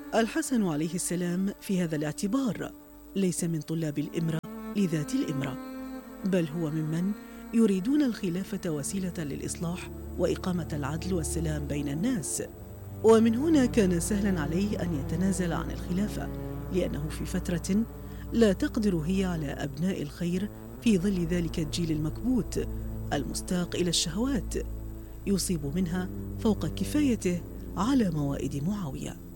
الحسن عليه السلام في هذا الاعتبار ليس من طلاب الإمرة لذات الإمرة، بل هو ممن يريدون الخلافة وسيلة للإصلاح وإقامة العدل والسلام بين الناس. ومن هنا كان سهلا عليه أن يتنازل عن الخلافة، لأنه في فترة لا تقدر هي على أبناء الخير في ظل ذلك الجيل المكبوت المستاق إلى الشهوات، يصيب منها فوق كفايته على موائد معاوية.